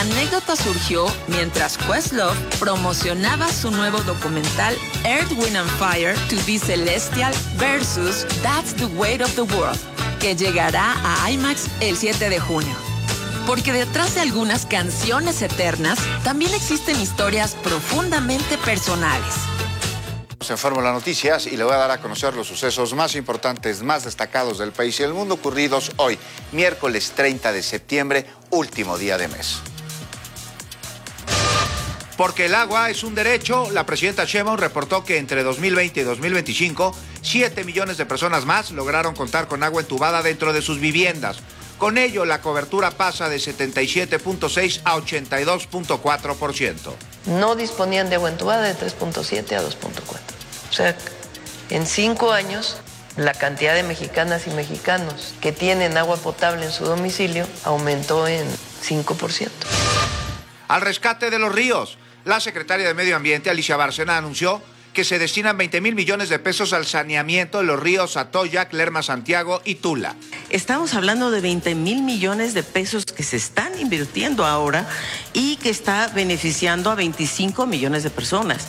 La anécdota surgió mientras Questlove promocionaba su nuevo documental Earth, Wind and Fire to be Celestial versus That's the Weight of the World, que llegará a IMAX el 7 de junio. Porque detrás de algunas canciones eternas, también existen historias profundamente personales. En Fórmula Noticias y le voy a dar a conocer los sucesos más importantes, más destacados del país y el mundo ocurridos hoy, miércoles 30 de septiembre, último día de mes. Porque el agua es un derecho, la presidenta Sheinbaum reportó que entre 2020 y 2025, 7 millones de personas más lograron contar con agua entubada dentro de sus viviendas. Con ello, la cobertura pasa de 77.6 a 82.4%. No disponían de agua entubada de 3.7 a 2.4. O sea, en 5 años, la cantidad de mexicanas y mexicanos que tienen agua potable en su domicilio aumentó en 5%. Al rescate de los ríos, la secretaria de Medio Ambiente, Alicia Bárcena, anunció que se destinan 20,000 millones de pesos al saneamiento de los ríos Atoyac, Lerma, Santiago y Tula. Estamos hablando de 20,000 millones de pesos que se están invirtiendo ahora y que está beneficiando a 25 millones de personas.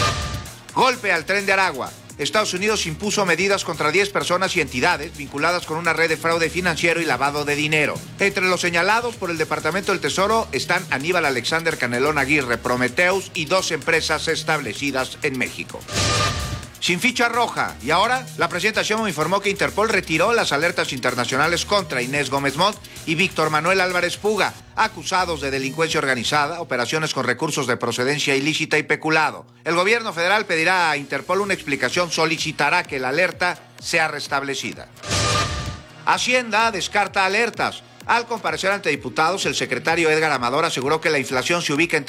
Golpe al Tren de Aragua. Estados Unidos impuso medidas contra 10 personas y entidades vinculadas con una red de fraude financiero y lavado de dinero. Entre los señalados por el Departamento del Tesoro están Aníbal Alexander Canelón Aguirre, Prometeus y 2 empresas establecidas en México. Sin ficha roja. Y ahora, la presidenta Sheinbaum informó que Interpol retiró las alertas internacionales contra Inés Gómez Montt y Víctor Manuel Álvarez Puga, acusados de delincuencia organizada, operaciones con recursos de procedencia ilícita y peculado. El gobierno federal pedirá a Interpol una explicación, solicitará que la alerta sea restablecida. Hacienda descarta alertas. Al comparecer ante diputados, el secretario Edgar Amador aseguró que la inflación se ubica en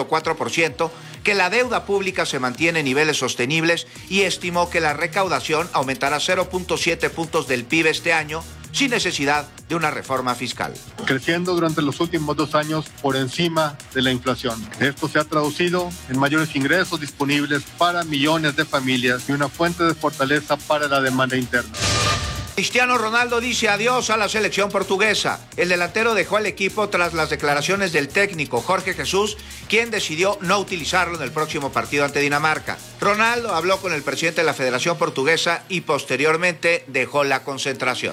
3.4%, que la deuda pública se mantiene en niveles sostenibles y estimó que la recaudación aumentará 0.7 puntos del PIB este año, sin necesidad de una reforma fiscal. Creciendo durante los últimos 2 años por encima de la inflación. Esto se ha traducido en mayores ingresos disponibles para millones de familias y una fuente de fortaleza para la demanda interna. Cristiano Ronaldo dice adiós a la selección portuguesa. El delantero dejó el equipo tras las declaraciones del técnico Jorge Jesús, quien decidió no utilizarlo en el próximo partido ante Dinamarca. Ronaldo habló con el presidente de la Federación Portuguesa y posteriormente dejó la concentración.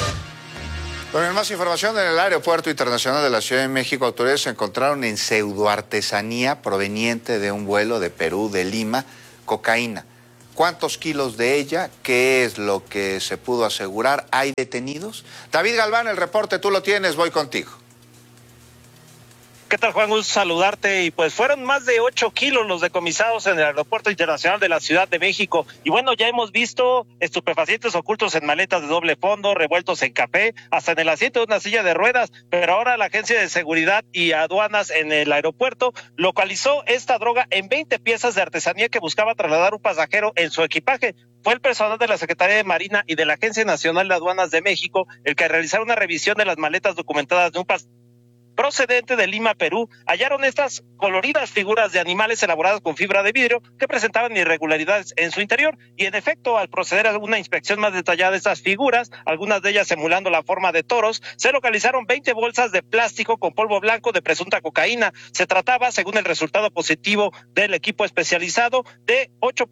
Con más información, en el Aeropuerto Internacional de la Ciudad de México, autoridades encontraron en pseudoartesanía proveniente de un vuelo de Perú, de Lima, cocaína. ¿Cuántos kilos de ella? ¿Qué es lo que se pudo asegurar? ¿Hay detenidos? David Galván, el reporte tú lo tienes, voy contigo. ¿Qué tal, Juan? Gusto saludarte. Y pues fueron más de 8 kilos los decomisados en el Aeropuerto Internacional de la Ciudad de México. Y bueno, ya hemos visto estupefacientes ocultos en maletas de doble fondo, revueltos en café, hasta en el asiento de una silla de ruedas. Pero ahora la Agencia de Seguridad y Aduanas en el aeropuerto localizó esta droga en 20 piezas de artesanía que buscaba trasladar un pasajero en su equipaje. Fue el personal de la Secretaría de Marina y de la Agencia Nacional de Aduanas de México el que realizaron una revisión de las maletas documentadas de un pasajero procedente de Lima, Perú. Hallaron estas coloridas figuras de animales elaboradas con fibra de vidrio que presentaban irregularidades en su interior, y en efecto, al proceder a una inspección más detallada de estas figuras, algunas de ellas simulando la forma de toros, se localizaron 20 bolsas de plástico con polvo blanco de presunta cocaína. Se trataba, según el resultado positivo del equipo especializado, de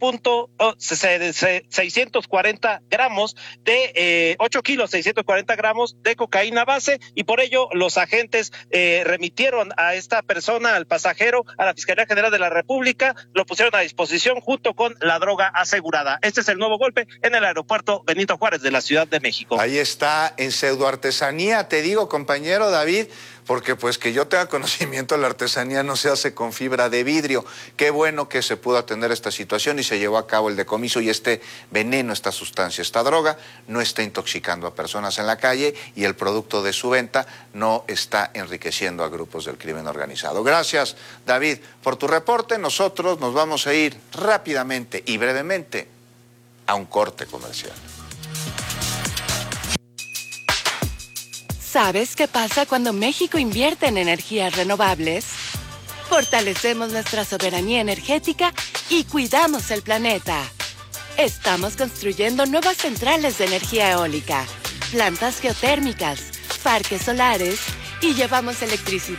8.640 gramos de 8 kilos 640 gramos de cocaína base, y por ello los agentes remitieron a esta persona, al pasajero, a la Fiscalía General de la República, lo pusieron a disposición junto con la droga asegurada. Este es el nuevo golpe en el aeropuerto Benito Juárez de la Ciudad de México. Ahí está, en pseudoartesanía, te digo, compañero David, porque pues que yo tenga conocimiento, la artesanía no se hace con fibra de vidrio. Qué bueno que se pudo atender esta situación y se llevó a cabo el decomiso, y este veneno, esta sustancia, esta droga, no está intoxicando a personas en la calle y el producto de su venta no está enriqueciendo a grupos del crimen organizado. Gracias, David, por tu reporte. Nosotros nos vamos a ir rápidamente y brevemente a un corte comercial. ¿Sabes qué pasa cuando México invierte en energías renovables? Fortalecemos nuestra soberanía energética y cuidamos el planeta. Estamos construyendo nuevas centrales de energía eólica, plantas geotérmicas, parques solares y llevamos electricidad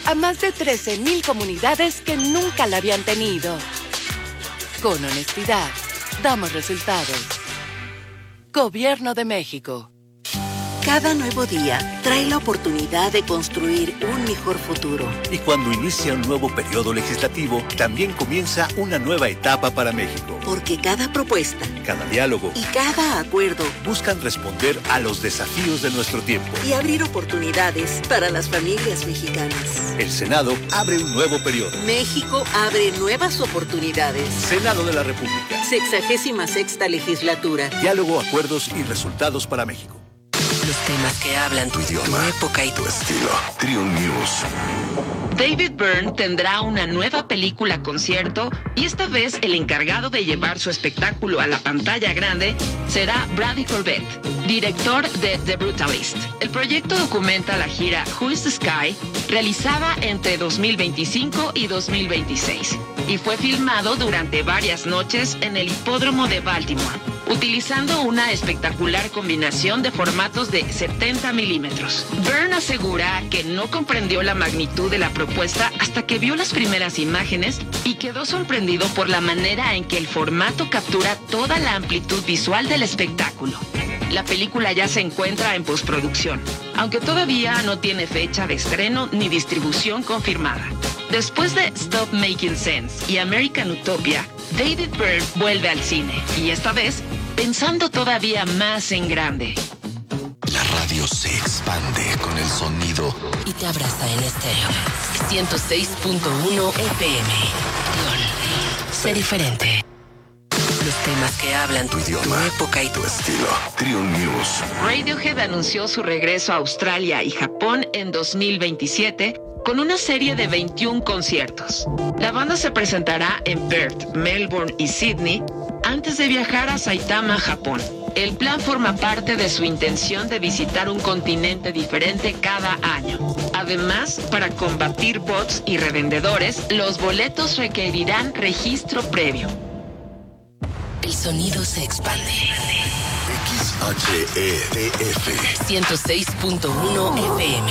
a más de 13,000 comunidades que nunca la habían tenido. Con honestidad, damos resultados. Gobierno de México. Cada nuevo día trae la oportunidad de construir un mejor futuro. Y cuando inicia un nuevo periodo legislativo, también comienza una nueva etapa para México. Porque cada propuesta, cada diálogo y cada acuerdo buscan responder a los desafíos de nuestro tiempo y abrir oportunidades para las familias mexicanas. El Senado abre un nuevo periodo. México abre nuevas oportunidades. Senado de la República. 66ª legislatura. Diálogo, acuerdos y resultados para México. Los temas que hablan tu idioma, tu época y tu estilo. Trio News. David Byrne tendrá una nueva película concierto y esta vez el encargado de llevar su espectáculo a la pantalla grande será Bradley Corbett, director de The Brutalist. El proyecto documenta la gira Who is the Sky, realizada entre 2025 y 2026, y fue filmado durante varias noches en el hipódromo de Baltimore, utilizando una espectacular combinación de formatos de 70 milímetros. Byrne asegura que no comprendió la magnitud de la propuesta hasta que vio las primeras imágenes y quedó sorprendido por la manera en que el formato captura toda la amplitud visual del espectáculo. La película ya se encuentra en postproducción, aunque todavía no tiene fecha de estreno ni distribución confirmada. Después de Stop Making Sense y American Utopia, David Byrne vuelve al cine, y esta vez pensando todavía más en grande. La radio se expande con el sonido y te abraza en estéreo. 106.1 FM. Sé diferente. Los temas que hablan tu idioma, tu época y tu estilo. Trio News. Radiohead anunció su regreso a Australia y Japón en 2027 con una serie de 21 conciertos. La banda se presentará en Perth, Melbourne y Sydney antes de viajar a Saitama, Japón. El plan forma parte de su intención de visitar un continente diferente cada año. Además, para combatir bots y revendedores, los boletos requerirán registro previo. El sonido se expande. XHEDF 106.1 FM.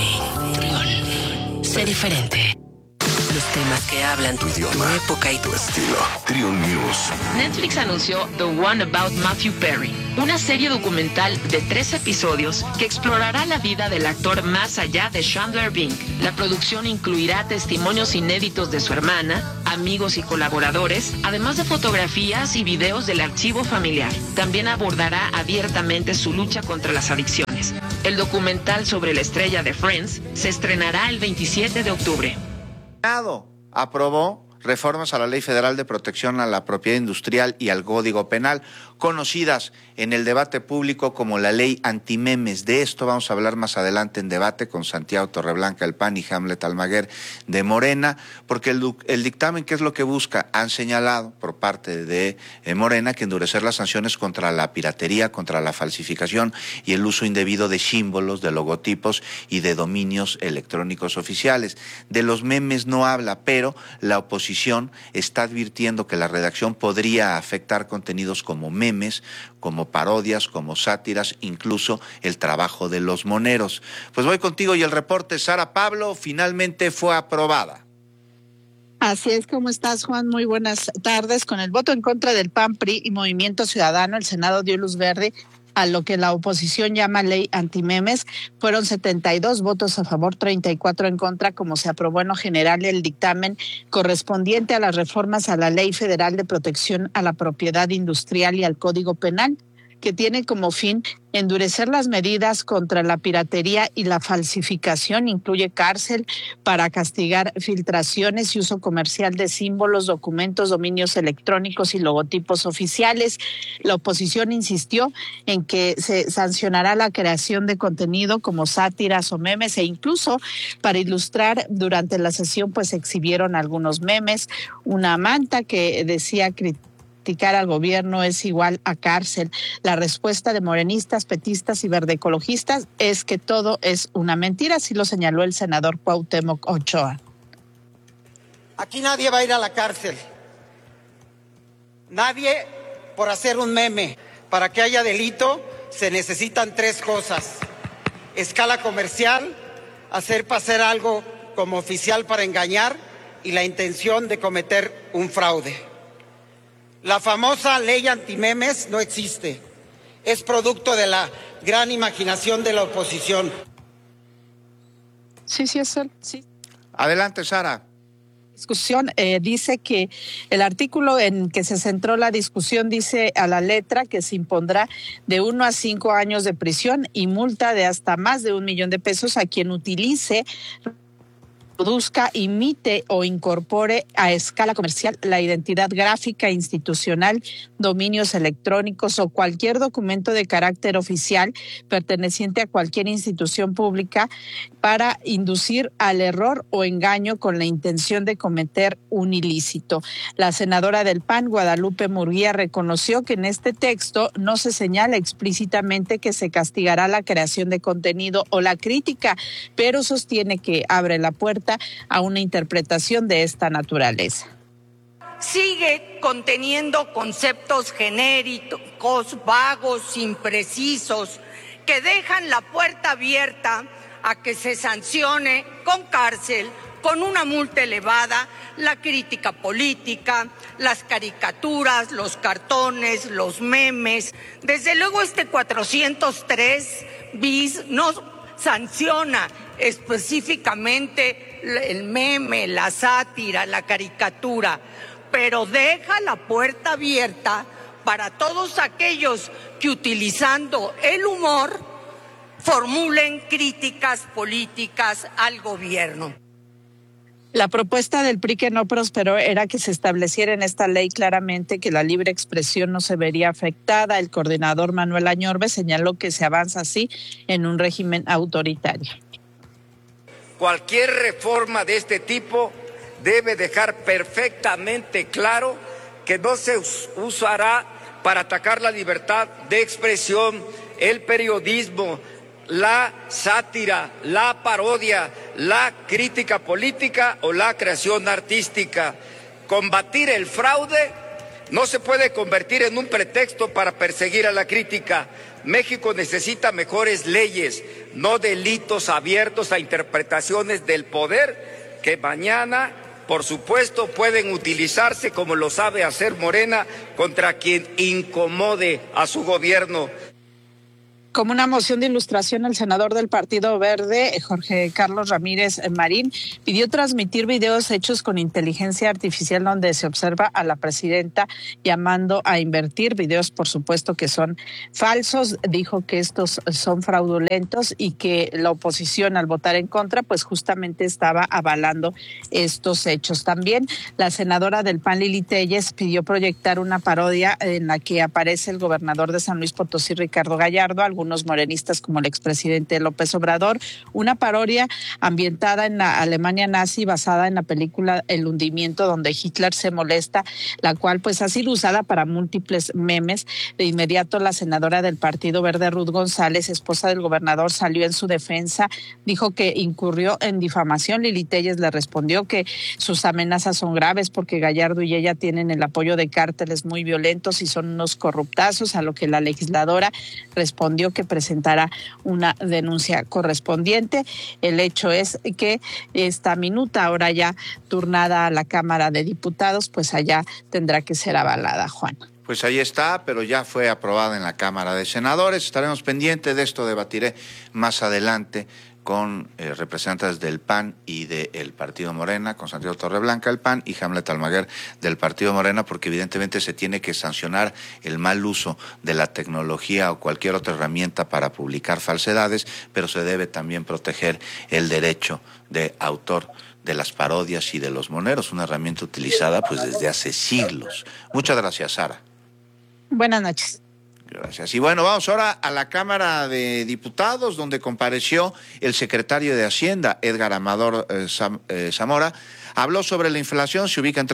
Sé diferente. Los temas que hablan tu idioma, tu época y tu estilo. Trio News. Netflix anunció The One About Matthew Perry, una serie documental de 3 episodios que explorará la vida del actor más allá de Chandler Bing. La producción incluirá testimonios inéditos de su hermana, amigos y colaboradores, además de fotografías y videos del archivo familiar. También abordará abiertamente su lucha contra las adicciones. El documental sobre la estrella de Friends se estrenará el 27 de octubre. Aprobó reformas a la Ley Federal de Protección a la Propiedad Industrial y al Código Penal, conocidas en el debate público como la Ley Antimemes. De esto vamos a hablar más adelante en debate con Santiago Torreblanca del PAN y Hamlet Almaguer de Morena, porque el dictamen, ¿qué es lo que busca? Han señalado por parte de Morena que endurecer las sanciones contra la piratería, contra la falsificación y el uso indebido de símbolos, de logotipos y de dominios electrónicos oficiales. De los memes no habla, pero la oposición está advirtiendo que la redacción podría afectar contenidos como memes, como parodias, como sátiras, incluso el trabajo de los moneros. Pues voy contigo y el reporte. Sara Pablo, finalmente fue aprobada. Así es, ¿cómo estás, Juan? Muy buenas tardes. Con el voto en contra del PAN, PRI y Movimiento Ciudadano, el Senado dio luz verde a lo que la oposición llama ley antimemes. Fueron 72 votos a favor, 34 en contra, como se aprobó en lo general el dictamen correspondiente a las reformas a la Ley Federal de Protección a la Propiedad Industrial y al Código Penal, que tiene como fin endurecer las medidas contra la piratería y la falsificación. Incluye cárcel para castigar filtraciones y uso comercial de símbolos, documentos, dominios electrónicos y logotipos oficiales. La oposición insistió en que se sancionará la creación de contenido como sátiras o memes, e incluso para ilustrar durante la sesión pues exhibieron algunos memes, una manta que decía criticar al gobierno es igual a cárcel. La respuesta de morenistas, petistas y verdeecologistas es que todo es una mentira, así lo señaló el senador Cuauhtémoc Ochoa. Aquí nadie va a ir a la cárcel. Nadie por hacer un meme. Para que haya delito se necesitan 3 cosas: escala comercial, hacer pasar algo como oficial para engañar y la intención de cometer un fraude. La famosa ley antimemes no existe. Es producto de la gran imaginación de la oposición. Sí, es él. Sí. Adelante, Sara. Discusión dice que el artículo en que se centró la discusión dice a la letra que se impondrá de 1 a 5 años de prisión y multa de hasta más de 1 millón de pesos a quien utilice, produzca, imite o incorpore a escala comercial la identidad gráfica institucional, dominios electrónicos o cualquier documento de carácter oficial perteneciente a cualquier institución pública para inducir al error o engaño con la intención de cometer un ilícito. La senadora del PAN, Guadalupe Murguía, reconoció que en este texto no se señala explícitamente que se castigará la creación de contenido o la crítica, pero sostiene que abre la puerta a una interpretación de esta naturaleza. Sigue conteniendo conceptos genéricos, vagos, imprecisos, que dejan la puerta abierta a que se sancione con cárcel, con una multa elevada, la crítica política, las caricaturas, los cartones, los memes. Desde luego este 403 bis no sanciona específicamente el meme, la sátira, la caricatura, pero deja la puerta abierta para todos aquellos que utilizando el humor formulen críticas políticas al gobierno. La propuesta del PRI que no prosperó era que se estableciera en esta ley claramente que la libre expresión no se vería afectada. El coordinador Manuel Añorbe señaló que se avanza así en un régimen autoritario. Cualquier reforma de este tipo debe dejar perfectamente claro que no se usará para atacar la libertad de expresión, el periodismo, la sátira, la parodia, la crítica política o la creación artística. Combatir el fraude no se puede convertir en un pretexto para perseguir a la crítica. México necesita mejores leyes, no delitos abiertos a interpretaciones del poder que mañana, por supuesto, pueden utilizarse, como lo sabe hacer Morena, contra quien incomode a su gobierno. Como una moción de ilustración, el senador del Partido Verde, Jorge Carlos Ramírez Marín, pidió transmitir videos hechos con inteligencia artificial donde se observa a la presidenta llamando a invertir, videos por supuesto que son falsos. Dijo que estos son fraudulentos y que la oposición al votar en contra pues justamente estaba avalando estos hechos. También la senadora del PAN, Lili Téllez, pidió proyectar una parodia en la que aparece el gobernador de San Luis Potosí, Ricardo Gallardo, algunos morenistas como el expresidente López Obrador, una parodia ambientada en la Alemania nazi basada en la película El hundimiento, donde Hitler se molesta, la cual pues ha sido usada para múltiples memes. De inmediato la senadora del Partido Verde, Ruth González, esposa del gobernador, salió en su defensa, dijo que incurrió en difamación. Lili Téllez le respondió que sus amenazas son graves porque Gallardo y ella tienen el apoyo de cárteles muy violentos y son unos corruptazos, a lo que la legisladora respondió que presentará una denuncia correspondiente. El hecho es que esta minuta, ahora ya turnada a la Cámara de Diputados, pues allá tendrá que ser avalada, Juan. Pues ahí está, pero ya fue aprobada en la Cámara de Senadores. Estaremos pendientes de esto, debatiré más adelante con representantes del PAN y del Partido Morena, con Santiago Torreblanca del PAN y Hamlet Almaguer del Partido Morena, porque evidentemente se tiene que sancionar el mal uso de la tecnología o cualquier otra herramienta para publicar falsedades, pero se debe también proteger el derecho de autor de las parodias y de los moneros, una herramienta utilizada pues desde hace siglos. Muchas gracias, Sara. Buenas noches. Gracias. Y bueno, vamos ahora a la Cámara de Diputados, donde compareció el secretario de Hacienda, Edgar Amador Zamora. Habló sobre la inflación, se ubica en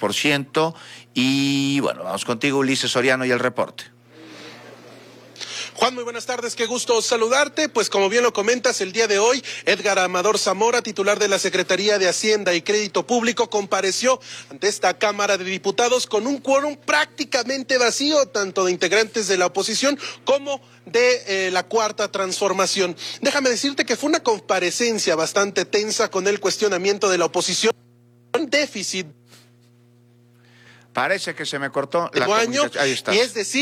3.4%. Y bueno, vamos contigo, Ulises Soriano, y el reporte. Juan, muy buenas tardes, qué gusto saludarte. Pues como bien lo comentas, el día de hoy, Edgar Amador Zamora, titular de la Secretaría de Hacienda y Crédito Público, compareció ante esta Cámara de Diputados con un quórum prácticamente vacío, tanto de integrantes de la oposición como de la Cuarta Transformación. Déjame decirte que fue una comparecencia bastante tensa con el cuestionamiento de la oposición. Déficit. Parece que se me cortó la comunicación. Ahí está. Y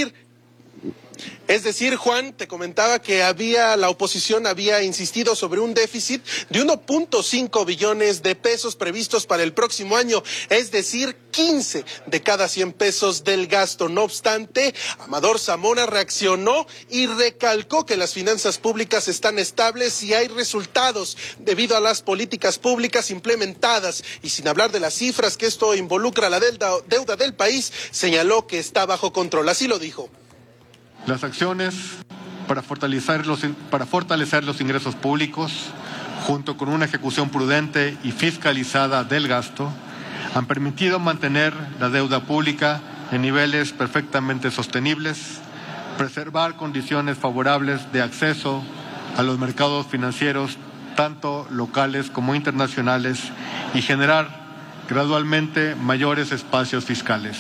es decir, Juan, te comentaba que la oposición había insistido sobre un déficit de 1.5 billones de pesos previstos para el próximo año, es decir, 15 de cada 100 pesos del gasto. No obstante, Amador Zamora reaccionó y recalcó que las finanzas públicas están estables y hay resultados debido a las políticas públicas implementadas. Y sin hablar de las cifras que esto involucra la deuda del país, señaló que está bajo control. Así lo dijo. Las acciones para fortalecer los ingresos públicos, junto con una ejecución prudente y fiscalizada del gasto, han permitido mantener la deuda pública en niveles perfectamente sostenibles, preservar condiciones favorables de acceso a los mercados financieros, tanto locales como internacionales, y generar gradualmente mayores espacios fiscales.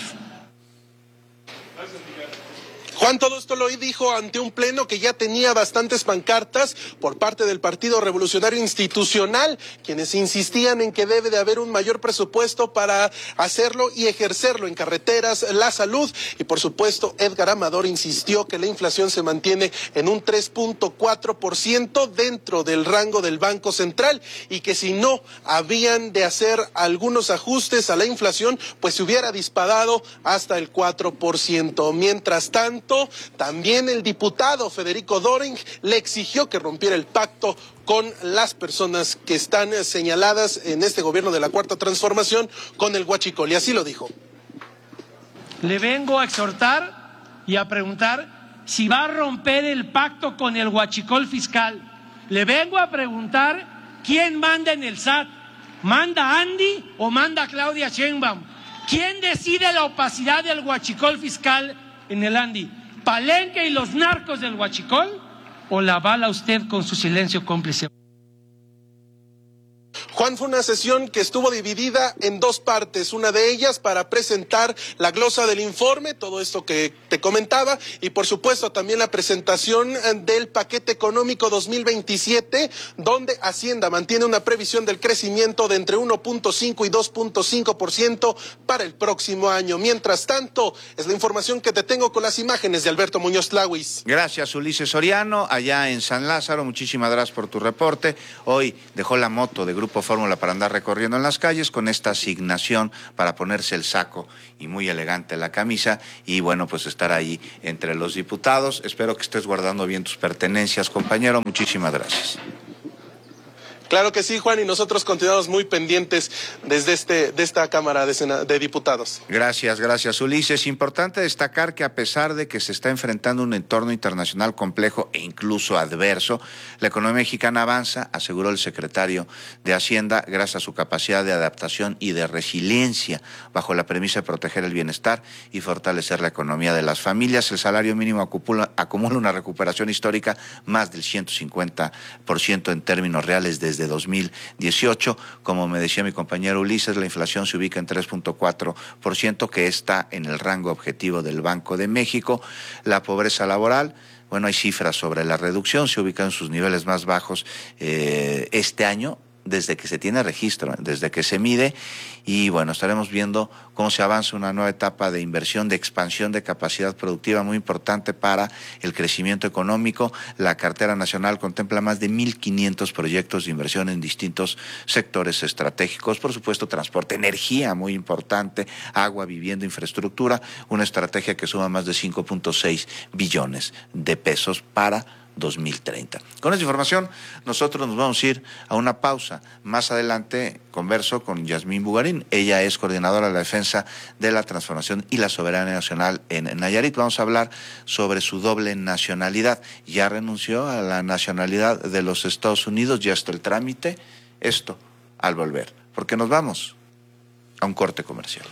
Juan, todo esto lo dijo ante un pleno que ya tenía bastantes pancartas por parte del Partido Revolucionario Institucional, quienes insistían en que debe de haber un mayor presupuesto para hacerlo y ejercerlo en carreteras, la salud, y por supuesto Edgar Amador insistió que la inflación se mantiene en un 3.4% dentro del rango del Banco Central y que si no habían de hacer algunos ajustes a la inflación, pues se hubiera disparado hasta el 4%. Mientras tanto, también el diputado Federico Doring le exigió que rompiera el pacto con las personas que están señaladas en este gobierno de la Cuarta Transformación con el huachicol, y así lo dijo. Le vengo a exhortar y a preguntar si va a romper el pacto con el huachicol fiscal. Le vengo a preguntar quién manda en el SAT. ¿Manda Andy o manda Claudia Sheinbaum? ¿Quién decide la opacidad del huachicol fiscal en el Andy? ¿Palenque y los narcos del huachicol? ¿O la avala usted con su silencio cómplice? Juan, fue una sesión que estuvo dividida en dos partes, una de ellas para presentar la glosa del informe, todo esto que te comentaba, y por supuesto también la presentación del paquete económico 2027, donde Hacienda mantiene una previsión del crecimiento de entre 1.5 y 2.5% para el próximo año. Mientras tanto, es la información que te tengo con las imágenes de Alberto Muñoz Tlahuis. Gracias, Ulises Soriano, allá en San Lázaro, muchísimas gracias por tu reporte. Hoy dejó la moto de Grupo Fórmula para andar recorriendo en las calles con esta asignación para ponerse el saco y muy elegante la camisa y bueno, pues estar ahí entre los diputados. Espero que estés guardando bien tus pertenencias, compañero. Muchísimas gracias. Claro que sí, Juan, y nosotros continuamos muy pendientes desde de esta Cámara de Diputados. Gracias, Ulises. Importante destacar que a pesar de que se está enfrentando un entorno internacional complejo e incluso adverso, la economía mexicana avanza, aseguró el secretario de Hacienda, gracias a su capacidad de adaptación y de resiliencia bajo la premisa de proteger el bienestar y fortalecer la economía de las familias. El salario mínimo acumula una recuperación histórica más del 150% en términos reales desde 2018. Como me decía mi compañero Ulises, la inflación se ubica en 3.4%, que está en el rango objetivo del Banco de México. La pobreza laboral, bueno, hay cifras sobre la reducción, se ubica en sus niveles más bajos este año, desde que se tiene registro, desde que se mide, y bueno, estaremos viendo cómo se avanza una nueva etapa de inversión, de expansión de capacidad productiva muy importante para el crecimiento económico. La cartera nacional contempla más de 1.500 proyectos de inversión en distintos sectores estratégicos, por supuesto transporte, energía muy importante, agua, vivienda, infraestructura, una estrategia que suma más de 5.6 billones de pesos para 2030. Con esta información, nosotros nos vamos a ir a una pausa. Más adelante converso con Yasmín Bugarín. Ella es coordinadora de la defensa de la transformación y la soberanía nacional en Nayarit. Vamos a hablar sobre su doble nacionalidad. Ya renunció a la nacionalidad de los Estados Unidos, ya está el trámite. Esto al volver, porque nos vamos a un corte comercial.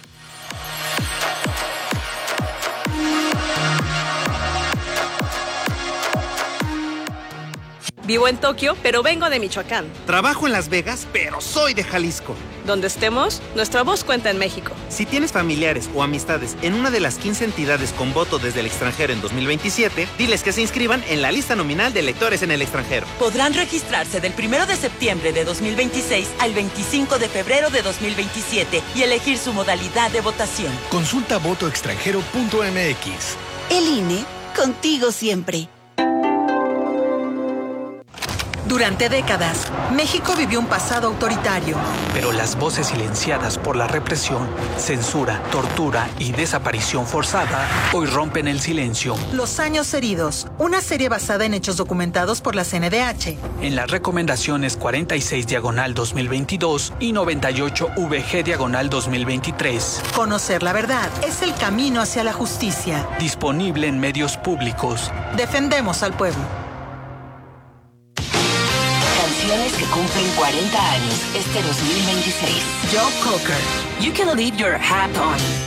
Vivo en Tokio, pero vengo de Michoacán. Trabajo en Las Vegas, pero soy de Jalisco. Donde estemos, nuestra voz cuenta en México. Si tienes familiares o amistades en una de las 15 entidades con voto desde el extranjero en 2027, diles que se inscriban en la lista nominal de electores en el extranjero. Podrán registrarse del 1 de septiembre de 2026 al 25 de febrero de 2027 y elegir su modalidad de votación. Consulta votoextranjero.mx. El INE, contigo siempre. Durante décadas, México vivió un pasado autoritario. Pero las voces silenciadas por la represión, censura, tortura y desaparición forzada hoy rompen el silencio. Los años heridos, una serie basada en hechos documentados por la CNDH. En las recomendaciones 46/2022 y 98-VG/2023. Conocer la verdad es el camino hacia la justicia. Disponible en medios públicos. Defendemos al pueblo. Canciones que cumplen 40 años este 2026. Joe Cocker, You Can Leave Your Hat On.